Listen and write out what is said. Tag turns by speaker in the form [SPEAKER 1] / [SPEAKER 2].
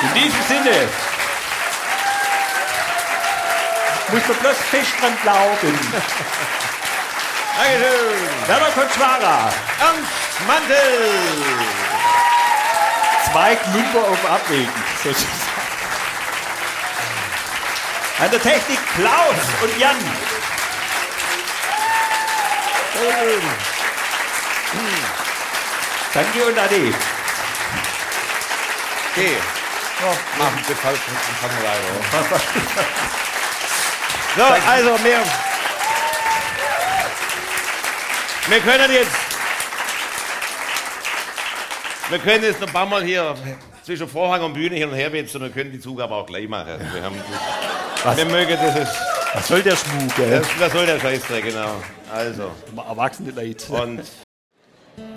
[SPEAKER 1] In diesem Sinne muss man bloß fest dran glauben.
[SPEAKER 2] Dankeschön.
[SPEAKER 1] Werner Konschwara.
[SPEAKER 2] Ernst Mantel.
[SPEAKER 1] 2 Knüpper auf Abwägen, sozusagen. An der Technik Klaus und Jan. Danke und Ade.
[SPEAKER 2] Okay. Machen wir falsch und fangen wir so, also wir können jetzt noch ein paar Mal hier zwischen Vorhang und Bühne hin und her wechseln, wir können die Zugabe auch gleich machen. Wir mögen das.
[SPEAKER 1] Was soll der Schmuck, gell?
[SPEAKER 2] Was soll der Scheißdreck, genau. Also.
[SPEAKER 1] Erwachsene Leute.
[SPEAKER 2] Und